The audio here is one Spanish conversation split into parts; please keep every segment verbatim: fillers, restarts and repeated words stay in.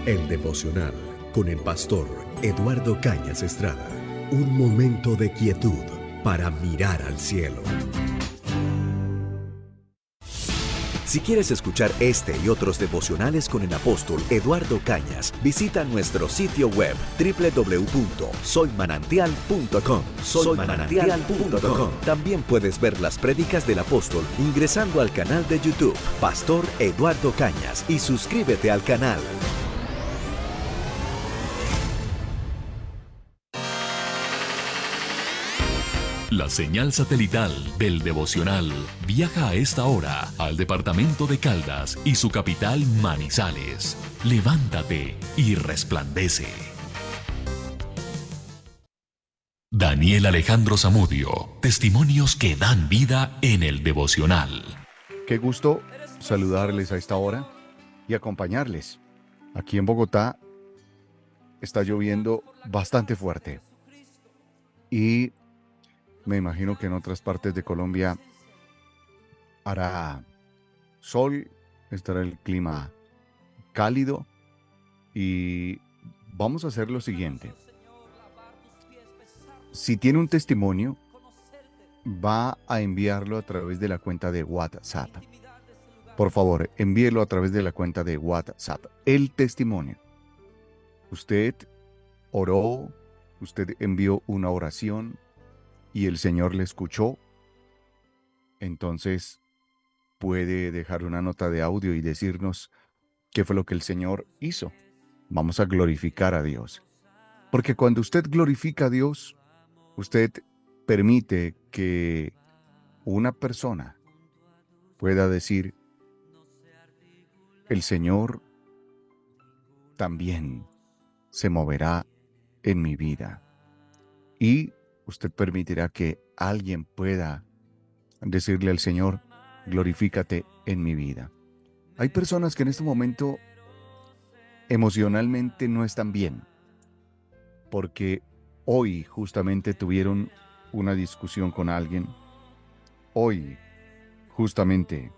El devocional con el pastor Eduardo Cañas Estrada. Un momento de quietud para mirar al cielo. Si quieres escuchar este y otros devocionales con el apóstol Eduardo Cañas, visita nuestro sitio web doble u doble u doble u punto soy manantial punto com. soy manantial punto com. También puedes ver las prédicas del apóstol ingresando al canal de YouTube Pastor Eduardo Cañas y suscríbete al canal. La señal satelital del devocional viaja a esta hora al departamento de Caldas y su capital Manizales. Levántate y resplandece. Daniel Alejandro Zamudio, testimonios que dan vida en el devocional. Qué gusto saludarles a esta hora y acompañarles. Aquí en Bogotá está lloviendo bastante fuerte y me imagino que en otras partes de Colombia hará sol, estará el clima cálido y vamos a hacer lo siguiente. Si tiene un testimonio, va a enviarlo a través de la cuenta de WhatsApp. Por favor, envíelo a través de la cuenta de WhatsApp. El testimonio. Usted oró, usted envió una oración y el Señor le escuchó, entonces puede dejar una nota de audio y decirnos qué fue lo que el Señor hizo. Vamos a glorificar a Dios. Porque cuando usted glorifica a Dios, usted permite que una persona pueda decir, el Señor también se moverá en mi vida. Y usted permitirá que alguien pueda decirle al Señor, glorifícate en mi vida. Hay personas que en este momento emocionalmente no están bien, porque hoy justamente tuvieron una discusión con alguien. Hoy justamente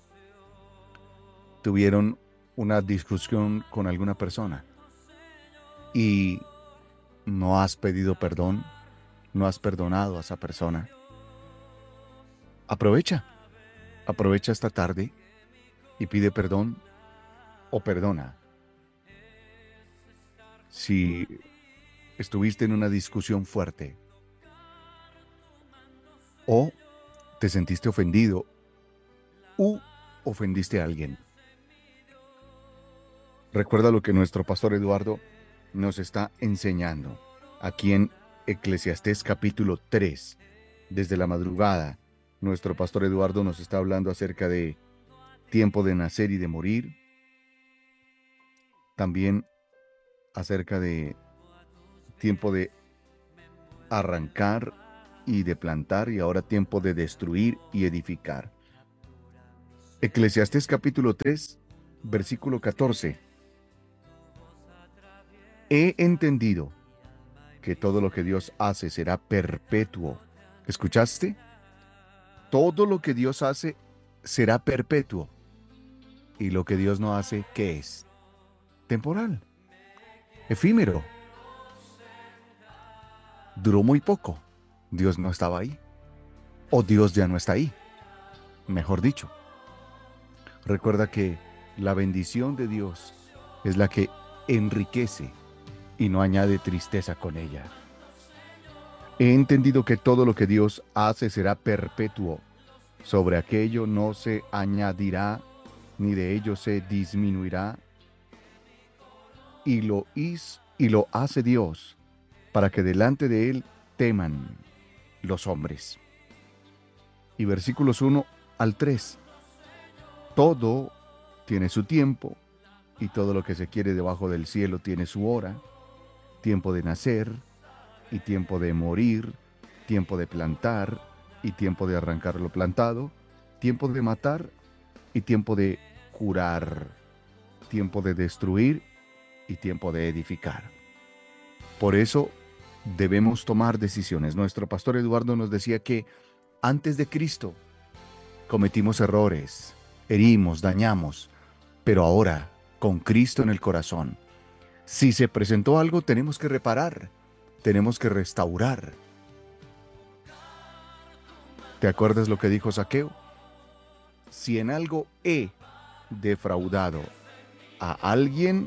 tuvieron una discusión con alguna persona y no has pedido perdón. No has perdonado a esa persona. Aprovecha, aprovecha esta tarde y pide perdón o perdona. Si estuviste en una discusión fuerte o te sentiste ofendido u ofendiste a alguien, recuerda lo que nuestro pastor Eduardo nos está enseñando aquí en Eclesiastés capítulo tres. Desde la madrugada, nuestro pastor Eduardo nos está hablando acerca de tiempo de nacer y de morir. También acerca de tiempo de arrancar y de plantar, y ahora tiempo de destruir y edificar. Eclesiastés capítulo tres, versículo catorce. He entendido que todo lo que Dios hace será perpetuo. ¿Escuchaste? Todo lo que Dios hace será perpetuo. Y lo que Dios no hace, ¿qué es? Temporal. Efímero. Duró muy poco. Dios no estaba ahí. O Dios ya no está ahí. Mejor dicho. Recuerda que la bendición de Dios es la que enriquece y no añade tristeza con ella. He entendido que todo lo que Dios hace será perpetuo. Sobre aquello no se añadirá, ni de ello se disminuirá. Y lo hizo, y lo hace Dios, para que delante de Él teman los hombres. Y versículos uno al tres. Todo tiene su tiempo, y todo lo que se quiere debajo del cielo tiene su hora. Tiempo de nacer y tiempo de morir, tiempo de plantar y tiempo de arrancar lo plantado, tiempo de matar y tiempo de curar, tiempo de destruir y tiempo de edificar. Por eso debemos tomar decisiones. Nuestro pastor Eduardo nos decía que antes de Cristo cometimos errores, herimos, dañamos, pero ahora, con Cristo en el corazón, Si se presentó algo, tenemos que reparar, tenemos que restaurar. ¿Te acuerdas lo que dijo Zaqueo? Si en algo he defraudado a alguien,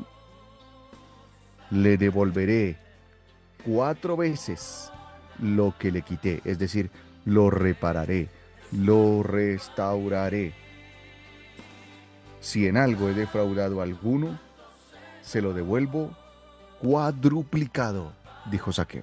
le devolveré cuatro veces lo que le quité, es decir, lo repararé, lo restauraré. Si en algo he defraudado a alguno, se lo devuelvo cuadruplicado, dijo Zaqueo.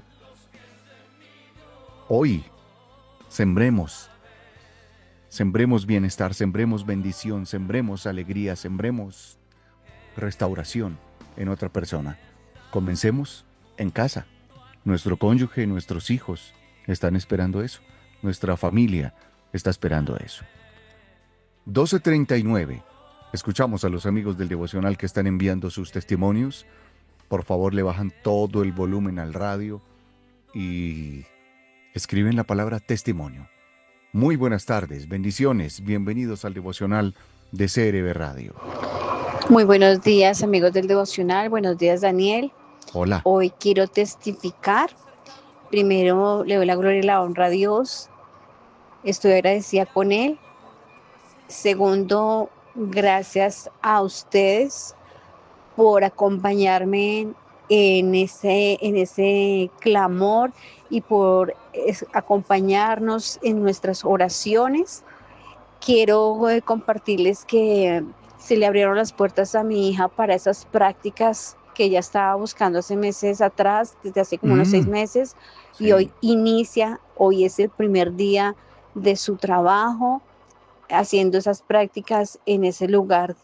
Hoy, sembremos, sembremos bienestar, sembremos bendición, sembremos alegría, sembremos restauración en otra persona. Comencemos en casa. Nuestro cónyuge, nuestros hijos están esperando eso. Nuestra familia está esperando eso. doce treinta y nueve. Escuchamos a los amigos del devocional que están enviando sus testimonios. Por favor, le bajan todo el volumen al radio y escriben la palabra testimonio. Muy buenas tardes, bendiciones, bienvenidos al devocional de C R B Radio. Muy buenos días, amigos del devocional. Buenos días, Daniel. Hola. Hoy quiero testificar. Primero, le doy la gloria y la honra a Dios. Estoy agradecida con Él. Segundo, gracias a ustedes por acompañarme en ese, en ese clamor y por es, acompañarnos en nuestras oraciones. Quiero eh, compartirles que se le abrieron las puertas a mi hija para esas prácticas que ella estaba buscando hace meses atrás, desde hace como mm, unos seis meses, sí. Y hoy inicia, hoy es el primer día de su trabajo, haciendo esas prácticas en ese lugar.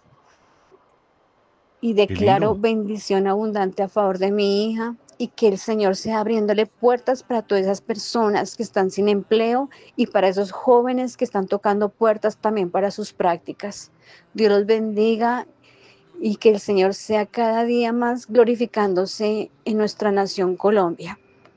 Y declaro bendición abundante a favor de mi hija y que el Señor sea abriéndole puertas para todas esas personas que están sin empleo y para esos jóvenes que están tocando puertas también para sus prácticas. Dios los bendiga y que el Señor sea cada día más glorificándose en nuestra nación Colombia.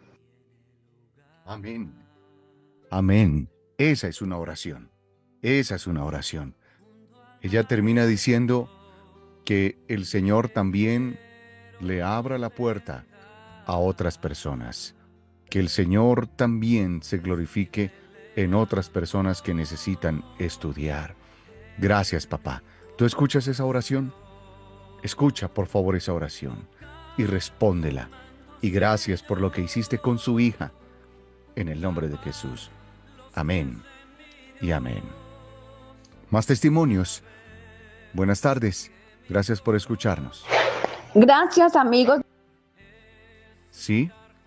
Amén. Amén. Esa es una oración. Esa es una oración. Ella termina diciendo que el Señor también le abra la puerta a otras personas. Que el Señor también se glorifique en otras personas que necesitan estudiar. Gracias, papá. ¿Tú escuchas esa oración? Escucha, por favor, esa oración y respóndela. Y gracias por lo que hiciste con su hija. En el nombre de Jesús. Amén y amén. Más testimonios. Buenas tardes. Gracias por escucharnos. Gracias, amigos. ¿Sí?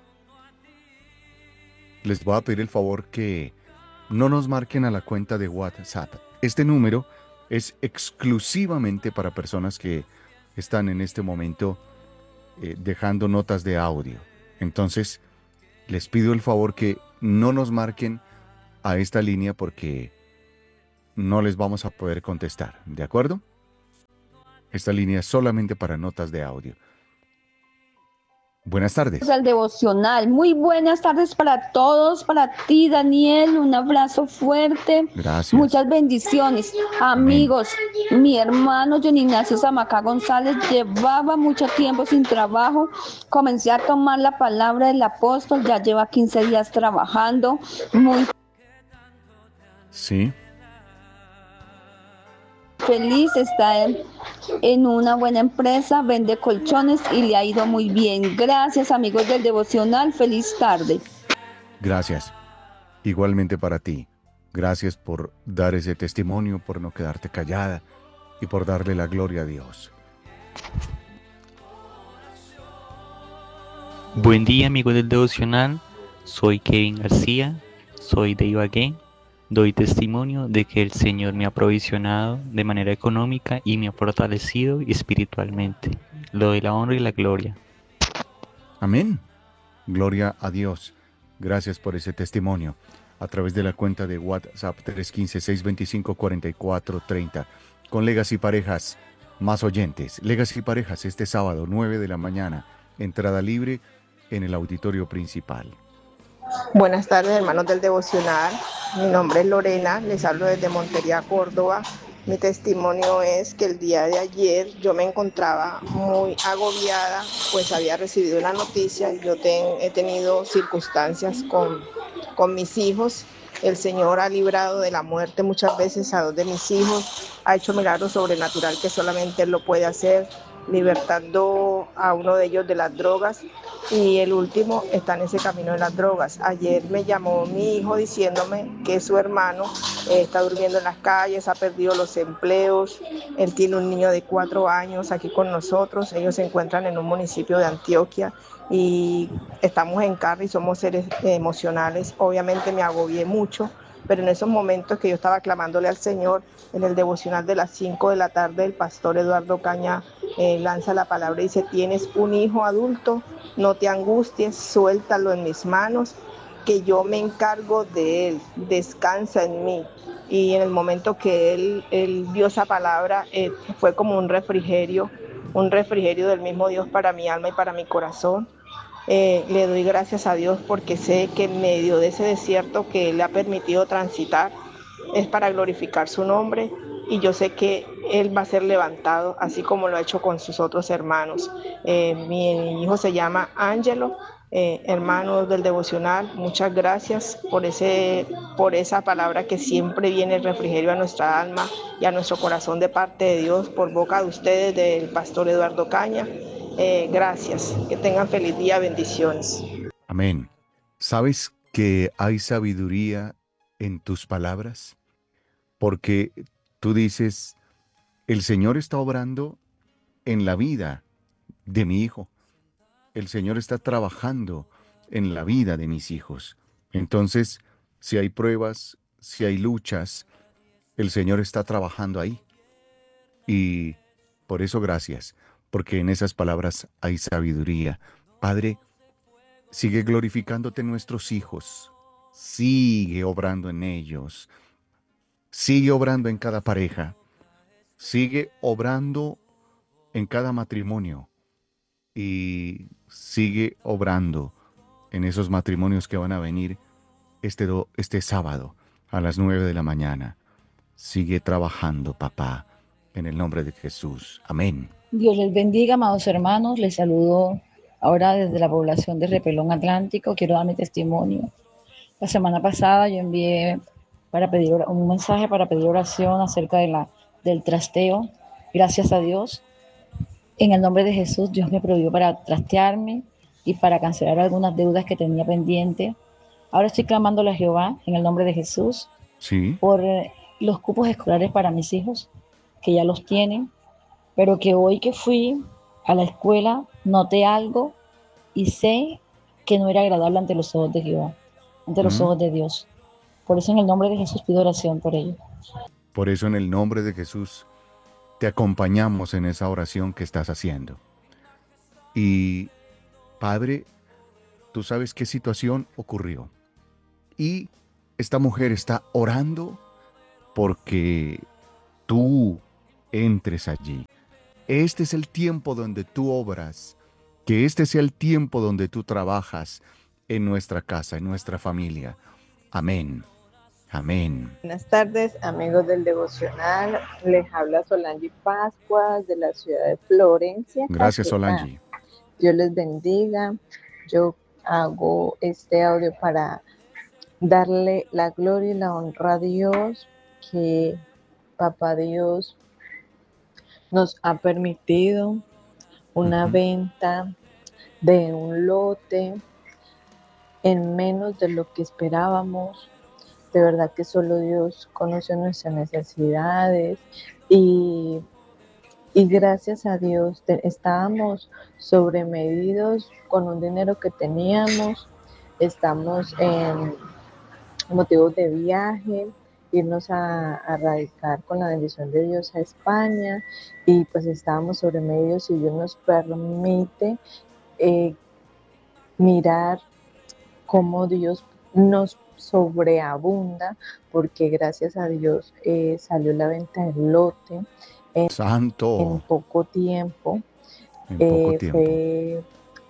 Les voy a pedir el favor que no nos marquen a la cuenta de WhatsApp. Este número es exclusivamente para personas que están en este momento eh, dejando notas de audio. Entonces, les pido el favor que no nos marquen a esta línea porque no les vamos a poder contestar. ¿De acuerdo? Esta línea es solamente para notas de audio. Buenas tardes. Al devocional. Muy buenas tardes para todos, para ti, Daniel. Un abrazo fuerte. Gracias. Muchas bendiciones. Amigos, amén. Mi hermano John Ignacio Zamacá González llevaba mucho tiempo sin trabajo. Comencé a tomar la palabra del apóstol. Ya lleva quince días trabajando. Muy Sí. feliz, está en, en una buena empresa, vende colchones y le ha ido muy bien. Gracias, amigos del devocional, feliz tarde. Gracias. Igualmente para ti. Gracias por dar ese testimonio, por no quedarte callada y por darle la gloria a Dios. Buen día, amigos del devocional. Soy Kevin García, soy de Ibagué. Doy testimonio de que el Señor me ha provisionado de manera económica y me ha fortalecido espiritualmente. Le doy la honra y la gloria. Amén. Gloria a Dios. Gracias por ese testimonio. A través de la cuenta de WhatsApp tres uno cinco, seis dos cinco, cuatro cuatro tres cero. Con Legacy Parejas, más oyentes. Legacy Parejas este sábado, nueve de la mañana. Entrada libre en el auditorio principal. Buenas tardes, hermanos del devocional. Mi nombre es Lorena, les hablo desde Montería, Córdoba. Mi testimonio es que el día de ayer yo me encontraba muy agobiada, pues había recibido la noticia. Yo ten, he tenido circunstancias con, con mis hijos. El Señor ha librado de la muerte muchas veces a dos de mis hijos. Ha hecho milagros sobrenatural que solamente Él lo puede hacer, libertando a uno de ellos de las drogas, y el último está en ese camino de las drogas. Ayer me llamó mi hijo diciéndome que su hermano eh, está durmiendo en las calles, ha perdido los empleos. Él tiene un niño de cuatro años aquí con nosotros. Ellos se encuentran en un municipio de Antioquia y estamos en carne y somos seres emocionales. Obviamente me agobié mucho, pero en esos momentos que yo estaba clamándole al Señor, en el devocional de las cinco de la tarde, el pastor Eduardo Caña eh, lanza la palabra y dice: tienes un hijo adulto, no te angusties, suéltalo en mis manos, que yo me encargo de él, descansa en mí. Y en el momento que él, él dio esa palabra, eh, fue como un refrigerio, un refrigerio del mismo Dios para mi alma y para mi corazón. Eh, le doy gracias a Dios porque sé que en medio de ese desierto que Él le ha permitido transitar es para glorificar su nombre, y yo sé que Él va a ser levantado así como lo ha hecho con sus otros hermanos. Eh, mi hijo se llama Ángelo. Eh, hermanos del devocional, muchas gracias por, ese, por esa palabra que siempre viene el refrigerio a nuestra alma y a nuestro corazón de parte de Dios por boca de ustedes, del pastor Eduardo Caña. Eh, gracias, que tengan feliz día, bendiciones. Amén. ¿Sabes que hay sabiduría en tus palabras? Porque tú dices, el Señor está obrando en la vida de mi hijo. El Señor está trabajando en la vida de mis hijos. Entonces, si hay pruebas, si hay luchas, el Señor está trabajando ahí. Y por eso gracias, porque en esas palabras hay sabiduría. Padre, sigue glorificándote en nuestros hijos. Sigue obrando en ellos. Sigue obrando en cada pareja. Sigue obrando en cada matrimonio. Y sigue obrando en esos matrimonios que van a venir este, do, este sábado a las nueve de la mañana. Sigue trabajando, papá, en el nombre de Jesús. Amén. Dios les bendiga, amados hermanos. Les saludo ahora desde la población de Repelón Atlántico. Quiero dar mi testimonio. La semana pasada yo envié para pedir un mensaje para pedir oración acerca de la, del trasteo. Gracias a Dios, en el nombre de Jesús, Dios me proveyó para trastearme y para cancelar algunas deudas que tenía pendiente. Ahora estoy clamándole a Jehová en el nombre de Jesús, sí, por eh, los cupos escolares para mis hijos, que ya los tienen, pero que hoy que fui a la escuela noté algo y sé que no era agradable ante los ojos de Jehová, ante los ¿Mm? ojos de Dios. Por eso en el nombre de Jesús pido oración por ello. Por eso en el nombre de Jesús te acompañamos en esa oración que estás haciendo. Y Padre, tú sabes qué situación ocurrió. Y esta mujer está orando porque tú entres allí. Este es el tiempo donde tú obras, que este sea el tiempo donde tú trabajas en nuestra casa, en nuestra familia. Amén. Amén. Buenas tardes, amigos del devocional. Les habla Solange Pascuas de la ciudad de Florencia. Gracias, Caquetá. Solange. Dios les bendiga. Yo hago este audio para darle la gloria y la honra a Dios, que Papá Dios nos ha permitido una Ujú. venta de un lote en menos de lo que esperábamos. De verdad que solo Dios conoce nuestras necesidades y, y gracias a Dios te, estábamos sobremedidos con un dinero que teníamos. Estamos en motivos de viaje, irnos a, a radicar con la bendición de Dios a España, y pues estábamos sobremedidos y Dios nos permite eh, mirar cómo Dios nos sobreabunda, porque gracias a Dios eh, salió la venta del lote en, Santo. en poco tiempo. En eh, poco tiempo. Fue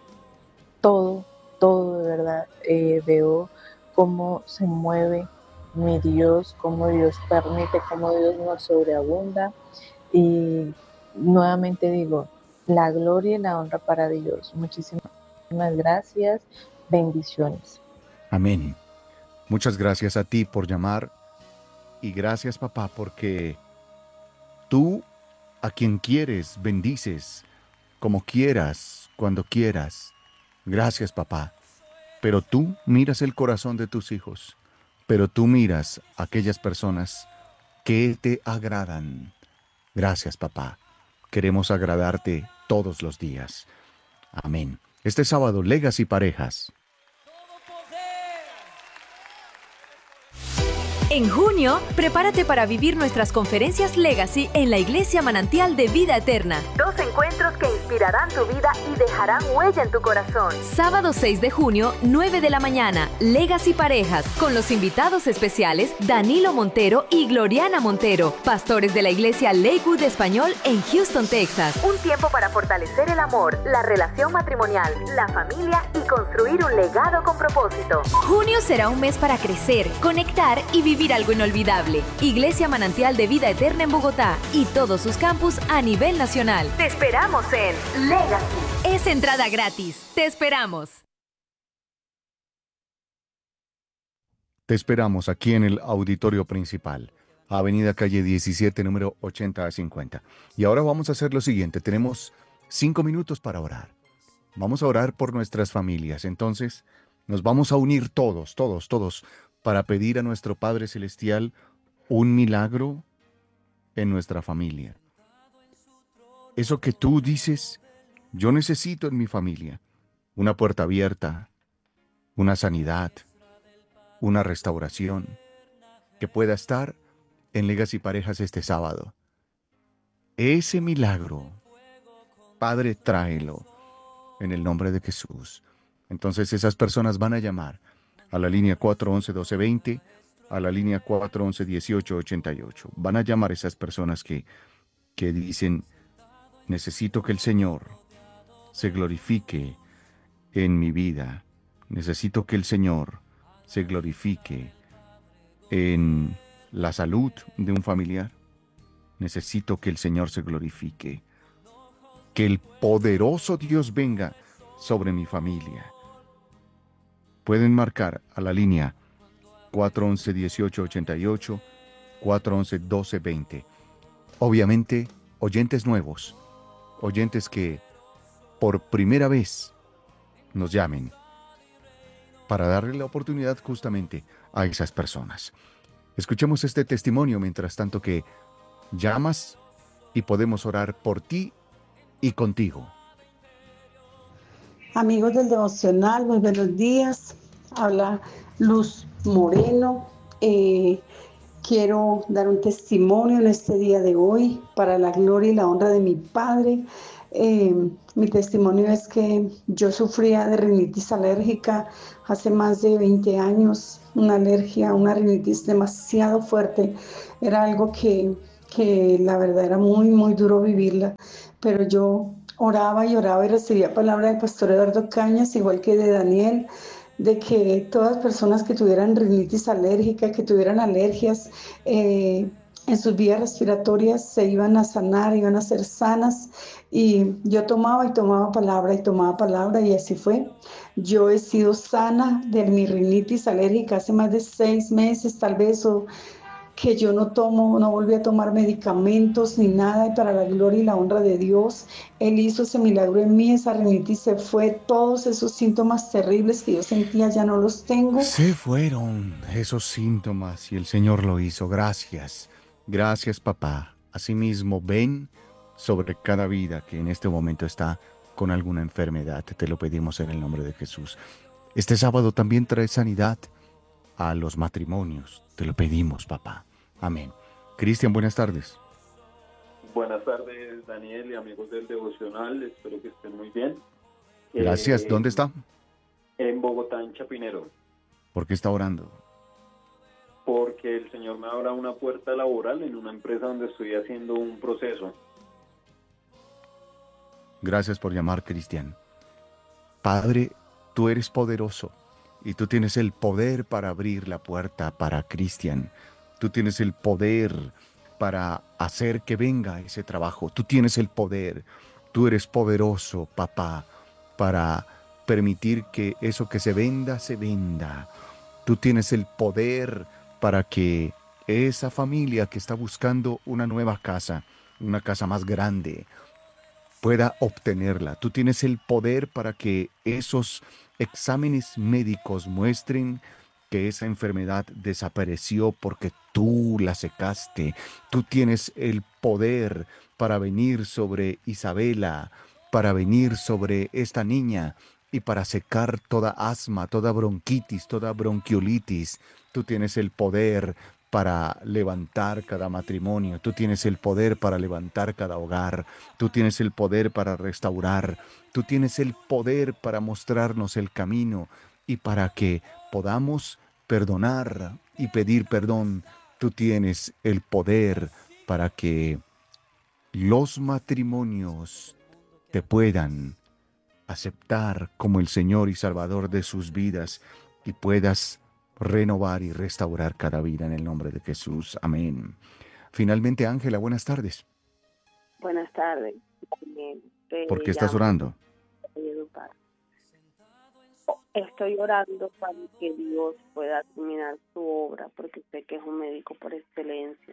todo, todo de verdad. Eh, veo cómo se mueve mi Dios, cómo Dios permite, cómo Dios nos sobreabunda. Y nuevamente digo, la gloria y la honra para Dios. Muchísimas gracias, bendiciones. Amén. Muchas gracias a ti por llamar y gracias, papá, porque tú a quien quieres bendices, como quieras, cuando quieras. Gracias, papá. Pero tú miras el corazón de tus hijos, pero tú miras a aquellas personas que te agradan. Gracias, papá. Queremos agradarte todos los días. Amén. Este sábado, Legacy Parejas. En junio, prepárate para vivir nuestras conferencias Legacy en la Iglesia Manantial de Vida Eterna. Dos encuentros que inspirarán tu vida y dejarán huella en tu corazón. Sábado seis de junio, nueve de la mañana, Legacy Parejas, con los invitados especiales Danilo Montero y Gloriana Montero, pastores de la Iglesia Lakewood Español en Houston, Texas. Un tiempo para fortalecer el amor, la relación matrimonial, la familia y construir un legado con propósito. Junio será un mes para crecer, conectar y vivir algo inolvidable. Iglesia Manantial de Vida Eterna en Bogotá y todos sus campus a nivel nacional. Te esperamos en Legacy. Es entrada gratis. Te esperamos. Te esperamos aquí en el auditorio principal, Avenida Calle diecisiete, número ochenta a cincuenta. Y ahora vamos a hacer lo siguiente. Tenemos cinco minutos para orar. Vamos a orar por nuestras familias. Entonces, nos vamos a unir todos, todos, todos, para pedir a nuestro Padre Celestial un milagro en nuestra familia. Eso que tú dices, yo necesito en mi familia, una puerta abierta, una sanidad, una restauración, que pueda estar en Legacy Parejas este sábado. Ese milagro, Padre, tráelo en el nombre de Jesús. Entonces esas personas van a llamar a la línea cuatro once, doce veinte, a la línea cuatro once, dieciocho ochenta y ocho. Van a llamar a esas personas que, que dicen, necesito que el Señor se glorifique en mi vida. Necesito que el Señor se glorifique en la salud de un familiar. Necesito que el Señor se glorifique. Que el poderoso Dios venga sobre mi familia. Pueden marcar a la línea cuatro once, dieciocho ochenta y ocho, cuatro once, doce veinte. Obviamente, oyentes nuevos, oyentes que por primera vez nos llamen para darle la oportunidad justamente a esas personas. Escuchemos este testimonio mientras tanto que llamas y podemos orar por ti y contigo. Amigos del devocional, muy buenos días. Habla Luz Moreno. Eh, quiero dar un testimonio en este día de hoy para la gloria y la honra de mi Padre. Eh, mi testimonio es que yo sufría de rinitis alérgica hace más de veinte años, una alergia, una rinitis demasiado fuerte. Era algo que, que la verdad era muy, muy duro vivirla, pero yo oraba y oraba y recibía palabra del pastor Eduardo Cañas, igual que de Daniel, de que todas las personas que tuvieran rinitis alérgica, que tuvieran alergias eh, en sus vías respiratorias, se iban a sanar, iban a ser sanas. Y yo tomaba y tomaba palabra y tomaba palabra y así fue. Yo he sido sana de mi rinitis alérgica hace más de seis meses tal vez, o que yo no tomo, no volví a tomar medicamentos ni nada, y para la gloria y la honra de Dios, Él hizo ese milagro en mí, esa rinitis se fue, todos esos síntomas terribles que yo sentía ya no los tengo. Se fueron esos síntomas y el Señor lo hizo. Gracias, gracias papá. Asimismo, ven sobre cada vida que en este momento está con alguna enfermedad. Te lo pedimos en el nombre de Jesús. Este sábado también trae sanidad a los matrimonios. Te lo pedimos, papá. Amén. Cristian, buenas tardes. Buenas tardes, Daniel y amigos del devocional. Espero que estén muy bien. Gracias. Eh, ¿Dónde está? En Bogotá, en Chapinero. ¿Por qué está orando? Porque el Señor me abra una puerta laboral en una empresa donde estoy haciendo un proceso. Gracias por llamar, Cristian. Padre, tú eres poderoso Y tú tienes el poder para abrir la puerta para Cristian. Tú tienes el poder para hacer que venga ese trabajo. Tú tienes el poder. Tú eres poderoso, papá, para permitir que eso que se venda, se venda. Tú tienes el poder para que esa familia que está buscando una nueva casa, una casa más grande, pueda obtenerla. Tú tienes el poder para que esos exámenes médicos muestren que esa enfermedad desapareció porque tú la secaste. Tú tienes el poder para venir sobre Isabela, para venir sobre esta niña y para secar toda asma, toda bronquitis, toda bronquiolitis. Tú tienes el poder para levantar cada matrimonio. Tú tienes el poder para levantar cada hogar. Tú tienes el poder para restaurar. Tú tienes el poder para mostrarnos el camino y para que podamos perdonar y pedir perdón. Tú tienes el poder para que los matrimonios te puedan aceptar como el Señor y Salvador de sus vidas y puedas renovar y restaurar cada vida en el nombre de Jesús. Amén. Finalmente, Ángela, buenas tardes. Buenas tardes. ¿Por qué estás orando? Estoy orando para que Dios pueda terminar su obra, porque sé que es un médico por excelencia.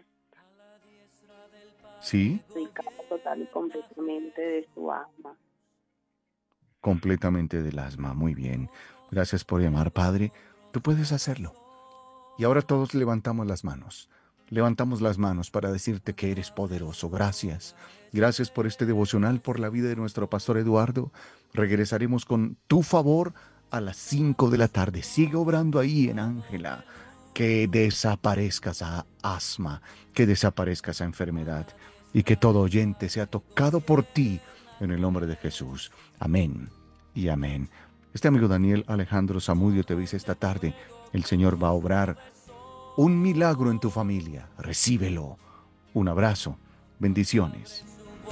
¿Sí? Soy total y completamente de su asma. Completamente del asma. Muy bien. Gracias por llamar, Padre. Tú puedes hacerlo. Y ahora todos levantamos las manos. Levantamos las manos para decirte que eres poderoso. Gracias. Gracias por este devocional, por la vida de nuestro pastor Eduardo. Regresaremos con tu favor a las cinco de la tarde. Sigue obrando ahí en Ángela. Que desaparezca esa asma, que desaparezca esa enfermedad y que todo oyente sea tocado por ti en el nombre de Jesús. Amén y amén. Este amigo Daniel Alejandro Zamudio te dice esta tarde, el Señor va a obrar un milagro en tu familia. Recíbelo. Un abrazo. Bendiciones.